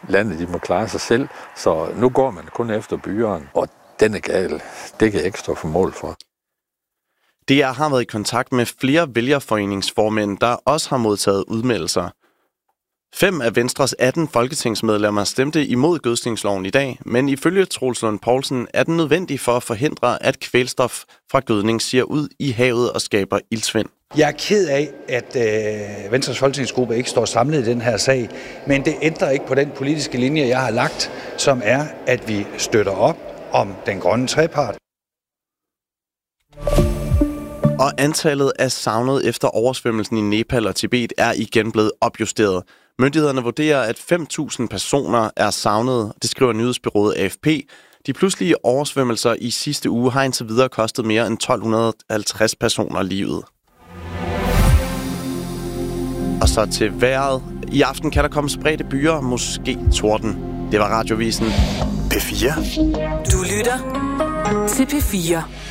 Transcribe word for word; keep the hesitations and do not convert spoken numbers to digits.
landet de må klare sig selv, så nu går man kun efter byeren, og den er gal. Det kan jeg ikke stå for mål for. D R har været i kontakt med flere vælgerforeningsformænd, der også har modtaget udmeldelser. Fem af Venstres atten folketingsmedlemmer stemte imod gødskningsloven i dag, men ifølge Troels Lund Poulsen er den nødvendig for at forhindre, at kvælstof fra gødning siver ud i havet og skaber iltsvind. Jeg er ked af, at øh, Venstres folketingsgruppe ikke står samlet i den her sag, men det ændrer ikke på den politiske linje, jeg har lagt, som er, at vi støtter op om den grønne trepart. Og antallet af savnede efter oversvømmelsen i Nepal og Tibet er igen blevet opjusteret. Myndighederne vurderer, at fem tusind personer er savnede, det skriver nyhedsbureauet A F P. De pludselige oversvømmelser i sidste uge har indtil videre kostet mere end tolv halvtreds personer livet. Og så til vejret. I aften kan der komme spredte byer, måske torden. Det var Radiovisen. P fire. Du lytter til P fire.